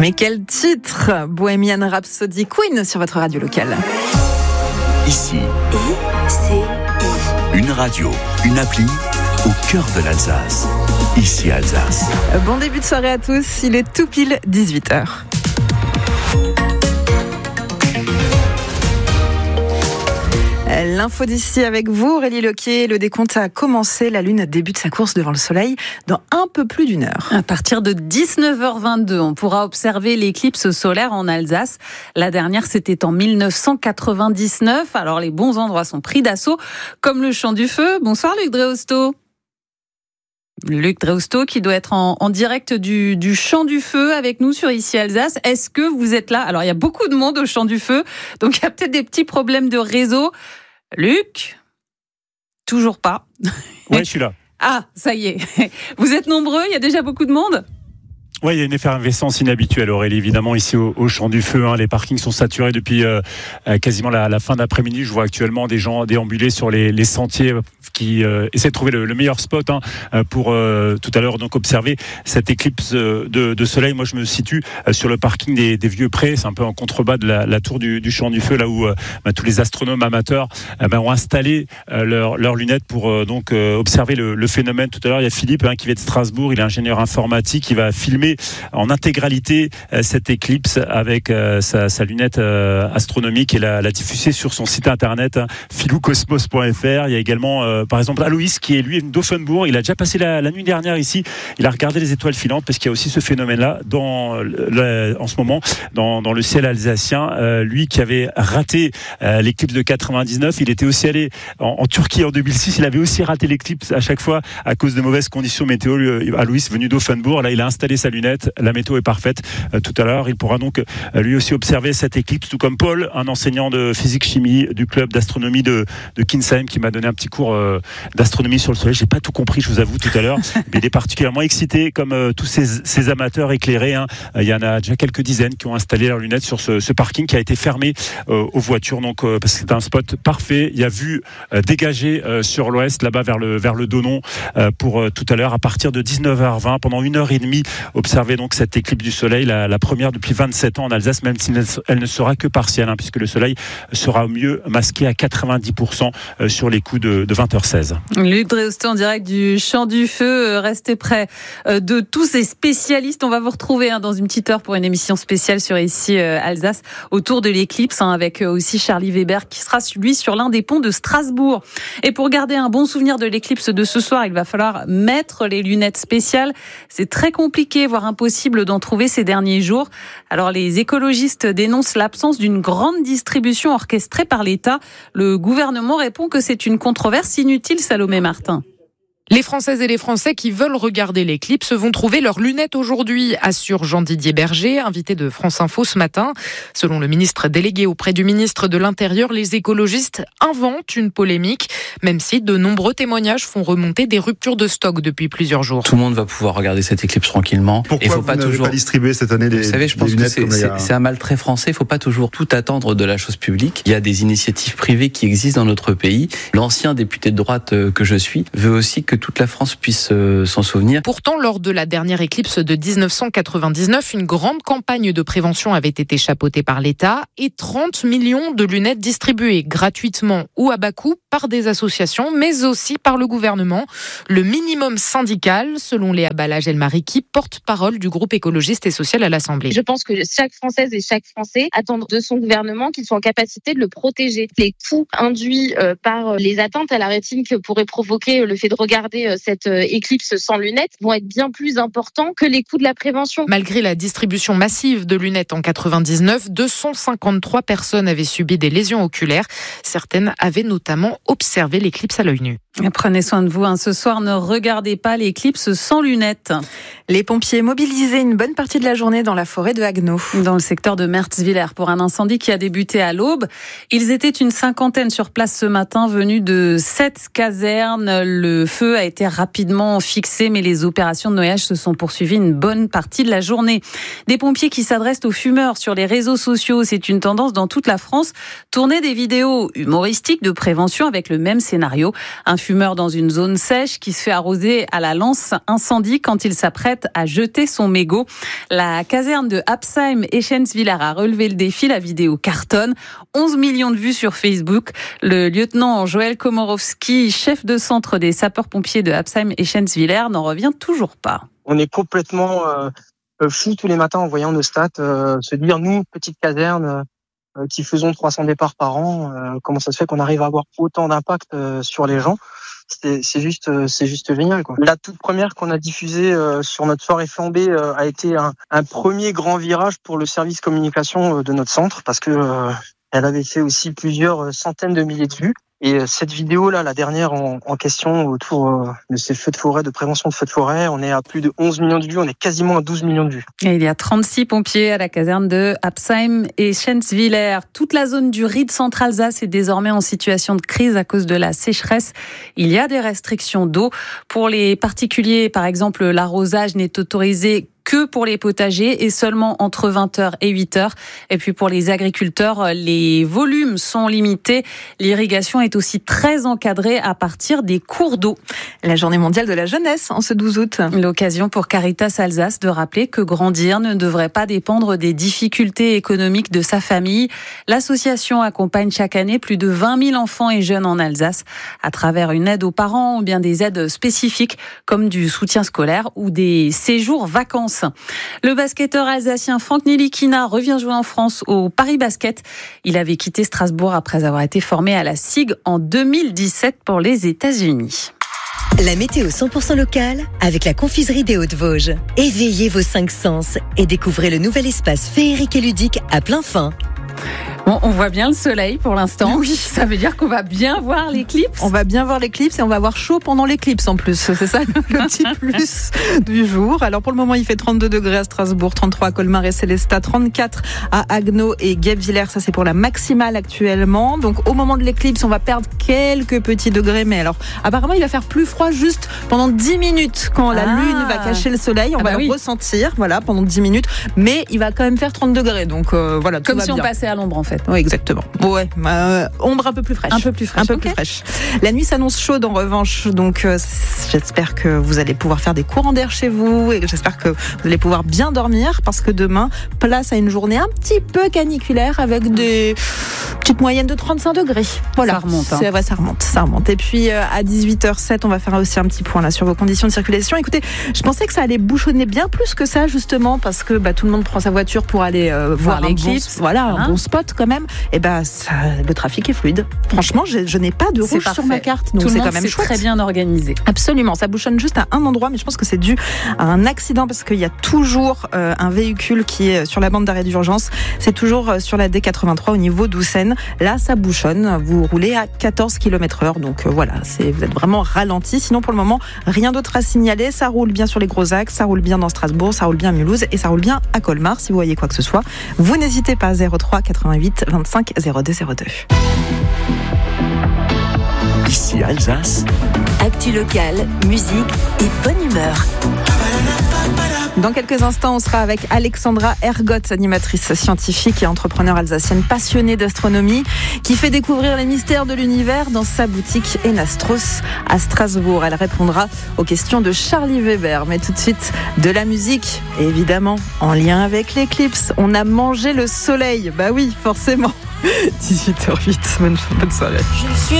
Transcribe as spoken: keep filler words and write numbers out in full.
Mais quel titre! Bohemian Rhapsody, Queen sur votre radio locale. Ici, I C I. Une radio, une appli au cœur de l'Alsace. Ici Alsace. Bon début de soirée à tous, il est tout pile dix-huit heures. L'info d'ici avec vous, Aurélie Lequier. Le décompte a commencé. La Lune débute sa course devant le Soleil dans un peu plus d'une heure. À partir de dix-neuf heures vingt-deux, on pourra observer l'éclipse solaire en Alsace. La dernière, c'était en dix-neuf cent quatre-vingt-dix-neuf. Alors, les bons endroits sont pris d'assaut, comme le Champ du Feu. Bonsoir, Luc Dreosto. Luc Dreosto qui doit être en, en direct du, du Champ du Feu avec nous sur Ici Alsace. Est-ce que vous êtes là? Alors, il y a beaucoup de monde au Champ du Feu, donc il y a peut-être des petits problèmes de réseau. Luc? Toujours pas. Oui, je suis là. Ah, ça y est. Vous êtes nombreux? Il y a déjà beaucoup de monde? Oui, il y a une effervescence inhabituelle, Aurélie, évidemment, ici au, au Champ du Feu. Hein, les parkings sont saturés depuis euh, quasiment la, la fin d'après-midi. Je vois actuellement des gens déambuler sur les, les sentiers qui euh, essaient de trouver le, le meilleur spot hein, pour euh, tout à l'heure donc observer cette éclipse de, de soleil. Moi, je me situe euh, sur le parking des, des Vieux Prés. C'est un peu en contrebas de la, la tour du, du Champ du Feu, là où euh, bah, tous les astronomes amateurs euh, bah, ont installé euh, leurs leur lunettes pour euh, donc euh, observer le, le phénomène. Tout à l'heure, il y a Philippe hein, qui vient de Strasbourg. Il est ingénieur informatique. Il va filmer en intégralité euh, cette éclipse avec euh, sa, sa lunette euh, astronomique et la, la diffuser sur son site internet hein, philoukosmos point f r. Il y a également euh, par exemple Aloïs qui est lui d'Offenbourg. Il a déjà passé la, la nuit dernière ici. Il a regardé les étoiles filantes parce qu'il y a aussi ce phénomène-là dans le, en ce moment dans, dans le ciel alsacien. Euh, lui qui avait raté euh, l'éclipse de quatre-vingt-dix-neuf, il était aussi allé en, en Turquie en deux mille six. Il avait aussi raté l'éclipse à chaque fois à cause de mauvaises conditions météo. Aloïs venu d'Offenbourg, là il a installé sa lunette. La météo est parfaite. Euh, tout à l'heure, il pourra donc euh, lui aussi observer cette éclipse, tout comme Paul, un enseignant de physique-chimie du club d'astronomie de, de Kinsheim, qui m'a donné un petit cours euh, d'astronomie sur le Soleil. J'ai pas tout compris, je vous avoue, tout à l'heure. Mais il est particulièrement excité, comme euh, tous ces, ces amateurs éclairés. Hein. Il y en a déjà quelques dizaines qui ont installé leurs lunettes sur ce, ce parking qui a été fermé euh, aux voitures. Donc, euh, parce que c'est un spot parfait. Il y a vue euh, dégagée euh, sur l'ouest, là-bas vers le vers le Donon, euh, pour euh, tout à l'heure à partir de dix-neuf heures vingt, pendant une heure et demie, observer donc cette éclipse du soleil, la, la première depuis vingt-sept ans en Alsace, même si elle ne sera que partielle, hein, puisque le soleil sera au mieux masqué à quatre-vingt-dix pour cent sur les coups de, de vingt heures seize. Luc Dreosto en direct du Champ du Feu. Restez près de tous ces spécialistes. On va vous retrouver hein, dans une petite heure pour une émission spéciale sur Ici euh, Alsace autour de l'éclipse, hein, avec aussi Charlie Weber qui sera lui sur l'un des ponts de Strasbourg. Et pour garder un bon souvenir de l'éclipse de ce soir, il va falloir mettre les lunettes spéciales. C'est très compliqué, voire impossible d'en trouver ces derniers jours. Alors les écologistes dénoncent l'absence d'une grande distribution orchestrée par l'État. Le gouvernement répond que c'est une controverse inutile, Salomé Martin. Les Françaises et les Français qui veulent regarder l'éclipse vont trouver leurs lunettes aujourd'hui, assure Jean-Didier Berger, invité de France Info ce matin. Selon le ministre délégué auprès du ministre de l'Intérieur, les écologistes inventent une polémique, même si de nombreux témoignages font remonter des ruptures de stock depuis plusieurs jours. Tout le monde va pouvoir regarder cette éclipse tranquillement. Pourquoi et faut vous pas n'avez toujours pas distribué cette année des, vous savez, je pense des que lunettes c'est, comme il y a... c'est, c'est un mal très français. Il faut pas toujours tout attendre de la chose publique. Il y a des initiatives privées qui existent dans notre pays. L'ancien député de droite que je suis veut aussi que toute la France puisse s'en souvenir. Pourtant, lors de la dernière éclipse de dix-neuf cent quatre-vingt-dix-neuf, une grande campagne de prévention avait été chapeautée par l'État et trente millions de lunettes distribuées gratuitement ou à bas coût par des associations, mais aussi par le gouvernement. Le minimum syndical, selon Léa Balage-Elmariki, porte-parole du groupe écologiste et social à l'Assemblée. Je pense que chaque Française et chaque Français attendent de son gouvernement qu'il soit en capacité de le protéger. Les coûts induits par les atteintes à la rétine que pourrait provoquer le fait de regarder cette éclipse sans lunettes vont être bien plus importants que les coûts de la prévention. Malgré la distribution massive de lunettes en quatre-vingt-dix-neuf, deux cent cinquante-trois personnes avaient subi des lésions oculaires. Certaines avaient notamment observé l'éclipse à l'œil nu. Prenez soin de vous. Hein. Ce soir, ne regardez pas l'éclipse sans lunettes. Les pompiers mobilisés une bonne partie de la journée dans la forêt de Haguenau. Dans le secteur de Merzwiller pour un incendie qui a débuté à l'aube. Ils étaient une cinquantaine sur place ce matin, venus de sept casernes. Le feu feu a été rapidement fixé, mais les opérations de noyage se sont poursuivies une bonne partie de la journée. Des pompiers qui s'adressent aux fumeurs sur les réseaux sociaux, c'est une tendance dans toute la France. Tourner des vidéos humoristiques de prévention avec le même scénario. Un fumeur dans une zone sèche qui se fait arroser à la lance incendie quand il s'apprête à jeter son mégot. La caserne de Absheim Eschentzwiller a relevé le défi. La vidéo cartonne. onze millions de vues sur Facebook. Le lieutenant Joël Komorowski, chef de centre des sapeurs-pompiers de Absheim Eschentzwiller, n'en revient toujours pas. On est complètement euh, fou tous les matins en voyant nos stats, euh, se dire, nous, petite caserne, euh, qui faisons trois cents départs par an, euh, comment ça se fait qu'on arrive à avoir autant d'impact euh, sur les gens? C'est, c'est juste, euh, c'est juste génial, quoi. La toute première qu'on a diffusée euh, sur notre soirée flambée euh, a été un, un premier grand virage pour le service communication euh, de notre centre, parce que euh, elle avait fait aussi plusieurs centaines de milliers de vues. Et cette vidéo-là, la dernière en, en question autour de ces feux de forêt, de prévention de feux de forêt, on est à plus de onze millions de vues, on est quasiment à douze millions de vues. Et il y a trente-six pompiers à la caserne de Absheim Eschentzwiller. Toute la zone du Ried Centre-Alsace est désormais en situation de crise à cause de la sécheresse. Il y a des restrictions d'eau. Pour les particuliers, par exemple, l'arrosage n'est autorisé que pour les potagers et seulement entre vingt heures et huit heures. Et puis pour les agriculteurs, les volumes sont limités. L'irrigation est aussi très encadrée à partir des cours d'eau. La journée mondiale de la jeunesse en ce douze août. L'occasion pour Caritas Alsace de rappeler que grandir ne devrait pas dépendre des difficultés économiques de sa famille. L'association accompagne chaque année plus de vingt mille enfants et jeunes en Alsace à travers une aide aux parents ou bien des aides spécifiques comme du soutien scolaire ou des séjours vacances. Le basketteur alsacien Franck Nilikina revient jouer en France au Paris Basket. Il avait quitté Strasbourg après avoir été formé à la S I G en deux mille dix-sept pour les États-Unis. La météo cent pour cent locale avec la confiserie des Hauts-de-Vosges. Éveillez vos cinq sens et découvrez le nouvel espace féerique et ludique à plein fin. Bon, on voit bien le soleil pour l'instant. Oui. Ça veut dire qu'on va bien voir l'éclipse. On va bien voir l'éclipse et on va avoir chaud pendant l'éclipse en plus. C'est ça le petit plus du jour. Alors pour le moment, il fait trente-deux degrés à Strasbourg, trente-trois à Colmar et Célestat, trente-quatre à Haguenau et Guebwiller. Ça, c'est pour la maximale actuellement. Donc au moment de l'éclipse, on va perdre quelques petits degrés. Mais alors, apparemment, il va faire plus froid juste pendant dix minutes. Quand la ah. lune va cacher le soleil, on ah bah va oui. le ressentir voilà, pendant dix minutes. Mais il va quand même faire trente degrés. Donc euh, voilà, tout Comme va si bien. on passait à l'ombre en fait. Oui, exactement. Ouais, euh, ombre un peu plus fraîche. Un peu plus fraîche. Un peu okay. plus fraîche. La nuit s'annonce chaude en revanche, donc euh, j'espère que vous allez pouvoir faire des courants d'air chez vous et j'espère que vous allez pouvoir bien dormir parce que demain, place à une journée un petit peu caniculaire avec des petites moyennes de trente-cinq degrés. Voilà. Ça remonte. Hein. C'est, ouais, ça remonte, ça remonte. Et puis euh, à dix-huit heures zéro sept, on va faire aussi un petit point là sur vos conditions de circulation. Écoutez, je pensais que ça allait bouchonner bien plus que ça justement parce que bah, tout le monde prend sa voiture pour aller euh, voir, voir l'éclipse. Bon, voilà, hein un bon spot quand même. Et ben ça, le trafic est fluide. Franchement, je, je n'ai pas de rouge sur ma carte, donc tout c'est le quand monde même c'est chouette. Très bien organisé. Absolument, ça bouchonne juste à un endroit, mais je pense que c'est dû à un accident parce qu'il y a toujours euh, un véhicule qui est sur la bande d'arrêt d'urgence. C'est toujours euh, sur la D quatre-vingt-trois au niveau d'Oussen. Là, ça bouchonne. Vous roulez à quatorze kilomètres heure, donc euh, voilà, c'est, vous êtes vraiment ralenti. Sinon, pour le moment, rien d'autre à signaler. Ça roule bien sur les gros axes, ça roule bien dans Strasbourg, ça roule bien à Mulhouse et ça roule bien à Colmar. Si vous voyez quoi que ce soit, vous n'hésitez pas. zéro trois quatre-vingt-huit vingt-cinq zéro deux zéro deux. Ici Alsace. Actu locale, musique et bonne humeur. Dans quelques instants, on sera avec Alexandra Ergotte, animatrice scientifique et entrepreneure alsacienne passionnée d'astronomie, qui fait découvrir les mystères de l'univers dans sa boutique Enastros à Strasbourg. Elle répondra aux questions de Charlie Weber. Mais tout de suite, de la musique, évidemment, en lien avec l'éclipse. On a mangé le soleil. Bah oui, forcément. dix-huit heures zéro huit, bonne, bonne soirée. Je suis